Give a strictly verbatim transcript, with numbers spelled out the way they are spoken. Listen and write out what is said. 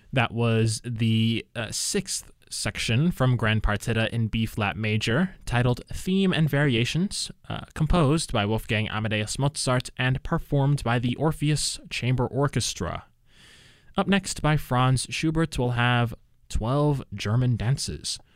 That was the uh, sixth section from Grand Partita in B flat major, titled Theme and Variations, uh, composed by Wolfgang Amadeus Mozart and performed by the Orpheus Chamber Orchestra. Up next by Franz Schubert, we'll have twelve German Dances.